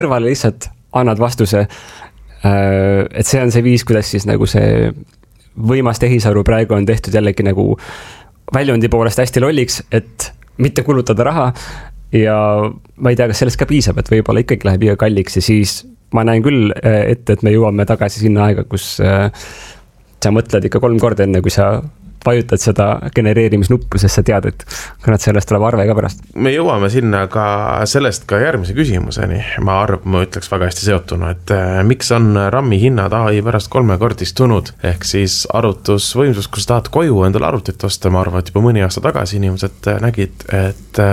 kõrvale lihtsalt annad vastuse. Et see on see viis, kuidas siis nagu see võimas tehisaru praegu on tehtud jällegi nagu väljundi poolest hästi lolliks, et mitte kulutada raha ja ma ei tea, kas sellest ka piisab, et võib-olla ikkagi läheb liiga kalliks ja siis ma näen küll ette, et me jõuame tagasi sinna aega, kus sa mõtled ikka 3 korda enne, kui sa vajutad seda genereerimisnuppu, sest sa tead, et kurat sellest tuleb arve ka pärast. Me jõuame sinna ka sellest ka järgmise küsimuseni. Ma ütleks väga hästi seotuna, et miks on RAM-i hinnad AI pärast 3-kordistunud, ehk siis arvutusvõimsus, kui sa tahad koju endale arvutit osta, ma arvan, et juba mõni aasta tagasi inimesed nägid, et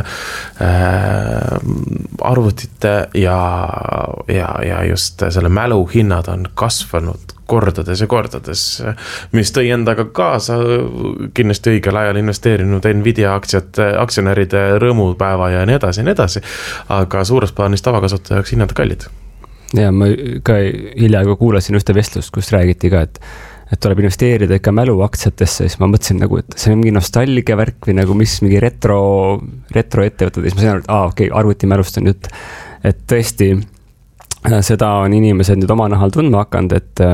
arvutite ja just selle mälu hinnad on kasvanud kordades ja kordades, mis tõi endaga kaasa kindlasti õigel ajal investeerinud Nvidia aktsionäride rõõmupäeva ja nii edasi, aga suures plaanis tavakasutaja jaoks hinnad kallid. Ja ma ka hiljaaegu kuulasin ühte vestlust, kus räägiti ka, et tuleb investeerida ikka mäluaktsiatesse, siis ma mõtlesin nagu, et see on mingi nostalgia värk või nagu mingi retro ettevõtted, siis ma sain aru, et arvutimälust on jutt, et tõesti seda on inimesed nüüd oma nahal tundma hakanud,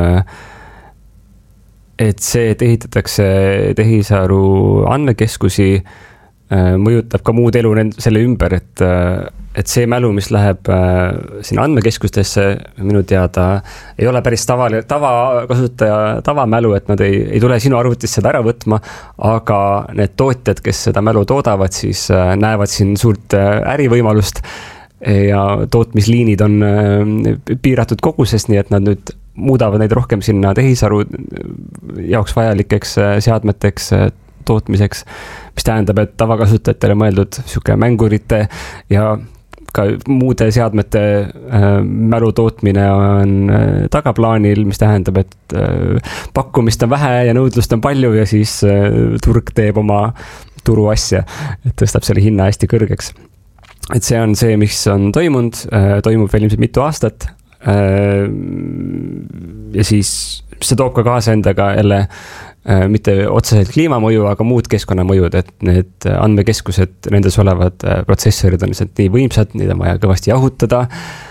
et see, et ehitatakse tehisaru andmekeskusi, mõjutab ka muud elu selle ümber, et see mälu, mis läheb sinna andmekeskustesse, minu teada ei ole päris tavakasutaja tavamälu, et nad ei tule sinu arvutist seda ära võtma, aga need tootjad, kes seda mälu toodavad, siis näevad siin suurt ärivõimalust ja tootmisliinid on piiratud koguses, nii et nad nüüd muudavad neid rohkem sinna tehisaru jaoks vajalikeks seadmeteks tootmiseks, mis tähendab, et tavakasutajatele mõeldud siuke mängurite ja ka muude seadmete mälu tootmine on tagaplaanil, mis tähendab, et pakkumist on vähe ja nõudlust on palju ja siis turg teeb oma turuasja, et tõstab selle hinna hästi kõrgeks. Et see on see, mis on toimub veel ilmselt mitu aastat ja siis see toob ka kaasa endaga jälle mitte otseselt kliimamõju, aga muud keskkonnamõjud, et need andmekeskused, nendes olevad protsessorid on lihtsalt nii võimsad, neid on vaja kõvasti jahutada,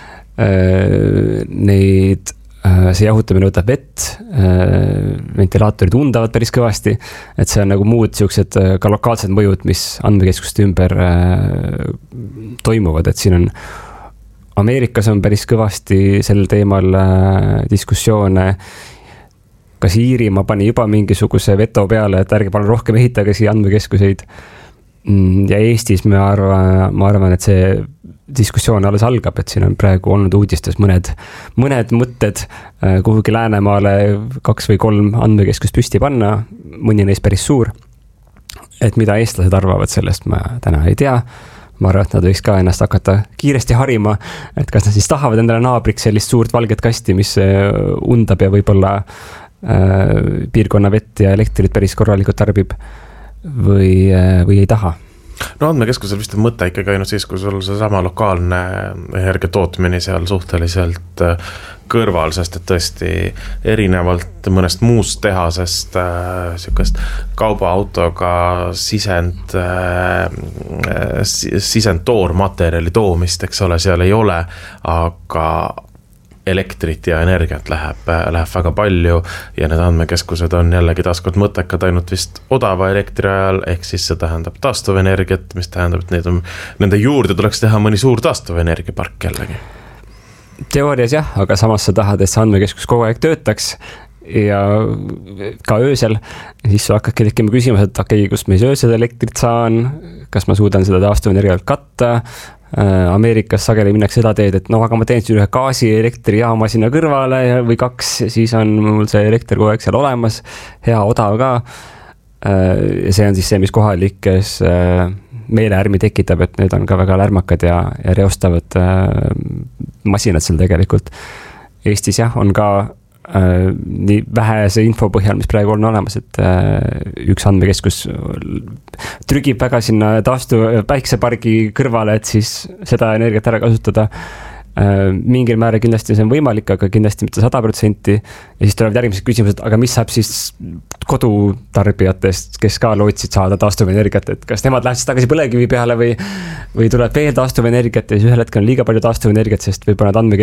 see jahutamine võtab vett, ventilaatorid undavad päris kõvasti, et see on nagu muud siuksed ka lokaalsed mõjud, mis andmekeskuste ümber toimuvad, et siin on Ameerikas on päris kõvasti sel teemal diskussioone, kas Iirimaa pani juba mingisuguse veto peale, et ärge palun rohkem ehitage siia andmekeskuseid ja Eestis ma arvan, et see diskussioon alles algab, et siin on praegu olnud uudistes mõned mõtted kuhugi Läänemaale 2 või 3 andmekeskust püsti panna, mõni neist päris suur, et mida eestlased arvavad sellest, ma täna ei tea. Ma arvan, et nad võiks ka ennast hakata kiiresti harima, et kas nad siis tahavad endale naabriks sellist suurt valget kasti, mis undab ja võib-olla piirkonna vett ja elektrit päris korralikult tarbib või ei taha. No andmekeskusel vist on mõte ikkagi ainult siis, kui sul see sama lokaalne energia tootmine seal suhteliselt kõrval, sest et tõesti erinevalt mõnest muust tehasest sihukest kaubaautoga sisend toormaterjali toomist, eks ole, seal ei ole, aga elektrit ja energiat läheb väga palju ja need andmekeskused on jällegi taaskord mõttekad ainult vist odava elektri ajal, ehk siis see tähendab taastuvenergiat, mis tähendab, et nende juurde tuleks teha mõni suur taastuvenergiapark jällegi. Teoorias jah, aga samas sa tahad, et see andmekeskus kogu aeg töötaks ja ka öösel, siis sa hakkadki tekkima küsimus, et okei, kust ma siis öösel elektrit saan, kas ma suudan seda taastuvenergiat katta. Ameerikas sageli minnakse seda teed, et aga ma teen siin ühe gaasi elektrijaama sinna kõrvale või 2, siis on mul see elekter kogu aeg seal olemas, hea odav ka. See on siis see, mis kohalikes meeleärmi tekitab, et need on ka väga lärmakad ja reostavad masinad seal tegelikult. Eestis jah, on ka nii vähese info põhjal, mis praegu on olemas, et üks andmekeskus trügib väga sinna päiksepargi kõrvale, et siis seda energiat ära kasutada. mingil määral kindlasti see on võimalik, aga kindlasti mitte 100%. Ja siis tulevad järgmised küsimused, aga mis saab siis kodutarbijatest, kes ka lootsid saada taastuvenergiat, et kas nemad lähevad tagasi põlevkivi peale või tuleb veel taastuvenergiat ja siis ühel hetkel on liiga palju taastuvenergiat, sest võib-olla need